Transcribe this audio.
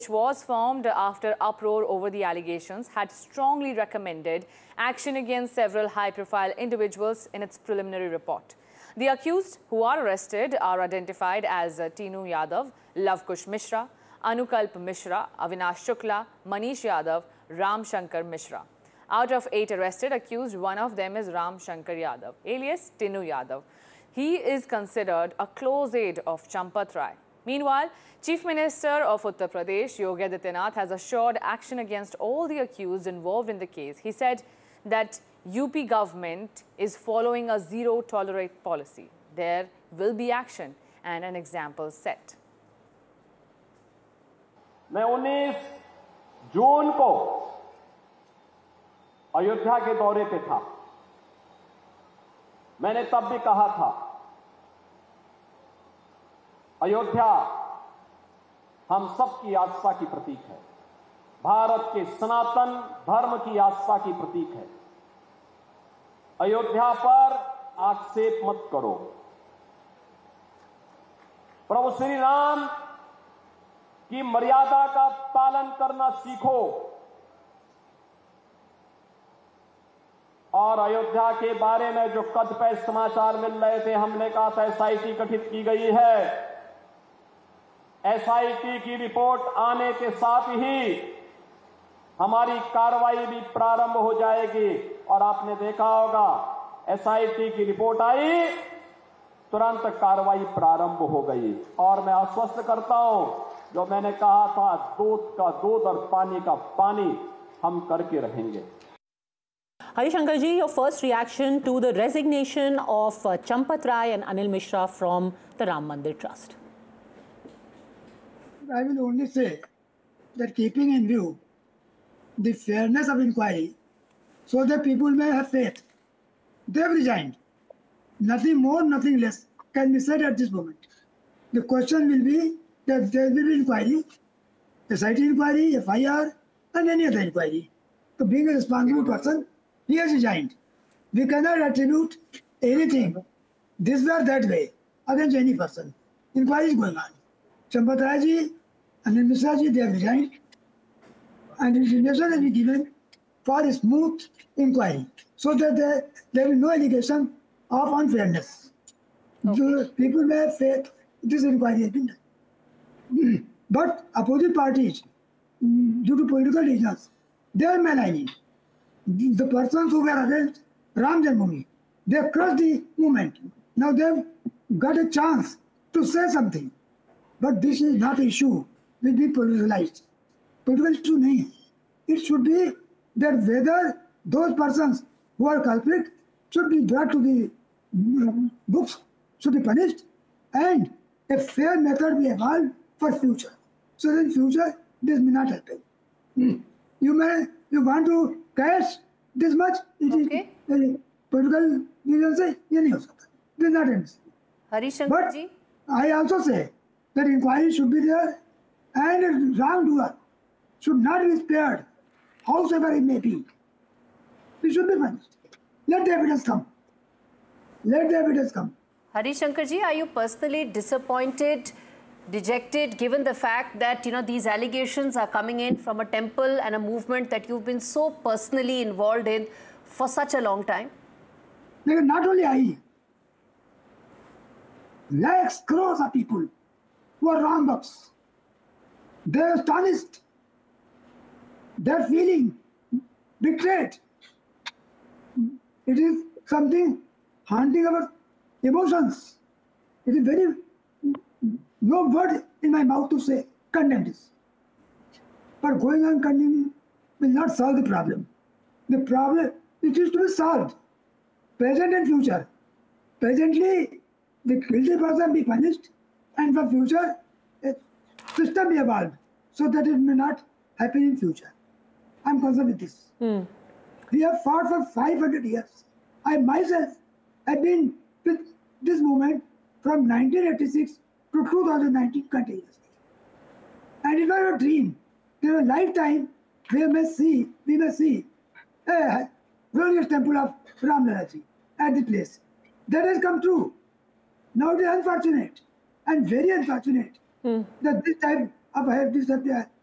which was formed after uproar over the allegations, had strongly recommended action against several high-profile individuals in its preliminary report. The accused who are arrested are identified as Tinu Yadav, Lavkush Mishra, Anukalp Mishra, Avinash Shukla, Manish Yadav, Ram Shankar Mishra. Out of 8 arrested accused, one of them is Ram Shankar Yadav, alias Tinu Yadav. He is considered a close aide of Champath Rai. Meanwhile, Chief Minister of Uttar Pradesh, Yogi Adityanath, has assured action against all the accused involved in the case. He said that UP government is following a zero-tolerate policy. There will be action and an example set. मैं 19 जून को अयोध्या के दौरे पे था। मैंने तब भी कहा था, अयोध्या हम सबकी आस्था की प्रतीक है, भारत के सनातन धर्म की आस्था की प्रतीक है। अयोध्या पर आक्षेप मत करो। प्रभु श्री राम की मर्यादा का पालन करना सीखो और अयोध्या के बारे में जो कतिपय समाचार मिल रहे थे, हमने कहा था एसआईटी गठित की गई है। एसआईटी की रिपोर्ट आने के साथ ही हमारी कार्रवाई भी प्रारंभ हो जाएगी और आपने देखा होगा एसआईटी की रिपोर्ट आई, तुरंत कार्रवाई प्रारंभ हो गई और मैं आश्वस्त करता हूं, जो मैंने कहा था दूध का दूध और पानी का पानी हम करके रहेंगे। Harishankar ji, your first reaction to the resignation of Champath Rai and Anil Mishra from the Ram Mandir Trust? I will only say that keeping in view the fairness of inquiry, so that people may have faith, they have resigned. Nothing more, nothing less can be said at this moment. The question will be that there will be inquiry, SIT inquiry, FIR, and any other inquiry. So being a responsible person, he has resigned. We cannot attribute anything this way or that way against any person. Inquiry is going on. Champath Rai ji and Anil Mishra ji, they have resigned. And information has been given for a smooth inquiry, so that there will be no allegation of unfairness. Okay. People may have faith this inquiry has been done. But opposite parties, due to political reasons, they are maligning. The persons who were against Ram Janmabhoomi, they have crushed the movement. Now they have got a chance to say something. But this is not an issue which be politicized. Political issue nahi hai. It should be that whether those persons who are culprit should be brought to the books, should be punished, and a fair method be evolved for future. So that in future this may not happen. You want to cash this much, it okay. is political reasons say, ये नहीं हो सकता. This is not necessary. Harishankar ji, I also say that inquiry should be there and a wrongdoer should not be spared, howsoever it may be. He should be punished. Let the evidence come. Let the evidence come. Harishankar ji, are you personally disappointed, dejected, given the fact that these allegations are coming in from a temple and a movement that you've been so personally involved in for such a long time? Not only I, lakhs, crores of people who are Ram Bhakts, they are astonished. They are feeling betrayed. It is something haunting our emotions. It is very, no word in my mouth to say, condemn this. But going on condemning will not solve the problem. The problem, it is to be solved, present and future. Presently, the guilty person be punished, and for future, a system be evolved, so that it may not happen in future. I am concerned with this. We have fought for 500 years. I myself have been with this movement from 1986 to 2019 continuously. And it was a dream. In a lifetime, we may see a glorious temple of Ram Lalaji at the place. That has come true. Now it is unfortunate and very unfortunate that this type of